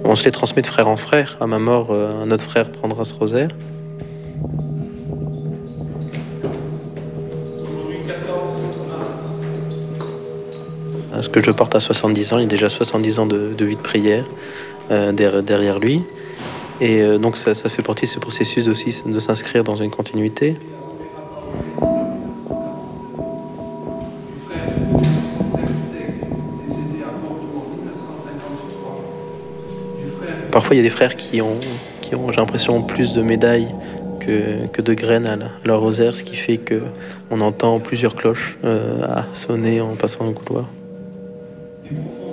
On se les transmet de frère en frère. À ma mort, un autre frère prendra ce rosaire. Aujourd'hui, 14 mars. Ce que je porte à 70 ans, il y a déjà 70 ans de vie de prière derrière lui. Et donc ça fait partie de ce processus aussi de s'inscrire dans une continuité. Du frère Tersteg, décédé à Bordeaux en 1953. Du frère Parfois, il y a des frères qui ont j'ai l'impression, plus de médailles que de graines à leur rosaire, ce qui fait qu'on entend plusieurs cloches à sonner en passant dans le couloir. des profonds